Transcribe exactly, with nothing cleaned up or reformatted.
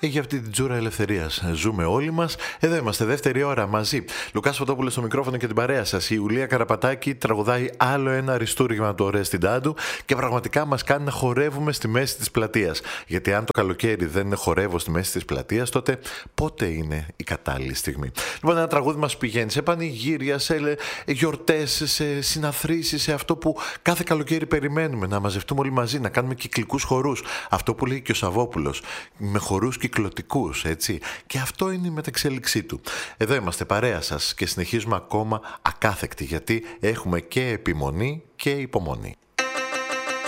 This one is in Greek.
για αυτή την τζούρα ελευθερίας. Ζούμε όλοι μας. Εδώ είμαστε, δεύτερη ώρα μαζί. Λουκάς Φωτόπουλος στο μικρόφωνο και την παρέα σας. Η Ιουλία Καραπατάκη τραγουδάει άλλο ένα αριστούργημα του Ορέστη Ντάντου και πραγματικά μας κάνει να χορεύουμε στη μέση της πλατείας. Γιατί αν το καλοκαίρι δεν είναι χορεύω στη μέση της πλατείας, τότε πότε είναι η κατάλληλη στιγμή? Λοιπόν, ένα τραγούδι μας πηγαίνει σε πανηγύρια, σε γιορτές, σε συναθρήσεις, σε αυτό που κάθε καλοκαίρι περιμένουμε, να μαζευτούμε όλοι μαζί, να κάνουμε κυκλικούς χορούς. Αυτό που λέει και ο Σαββόπουλος, με χορούς κυκλωτικούς, έτσι. Και αυτό είναι η μεταξέλιξή του. Εδώ είμαστε, παρέα σας, και συνεχίζουμε ακόμα ακάθεκτοι, γιατί έχουμε και επιμονή και υπομονή.